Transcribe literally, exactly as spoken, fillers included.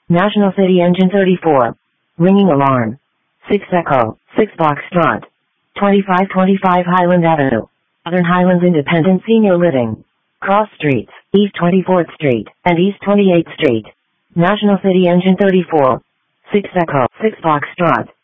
National City Engine thirty-four. Ringing alarm. six Echo, six Foxtrot. twenty-five twenty-five Highland Avenue. Southern Highlands Independent Senior Living. Cross Streets, East twenty-fourth Street, and East twenty-eighth Street. National City Engine thirty-four. six Echo, six Foxtrot.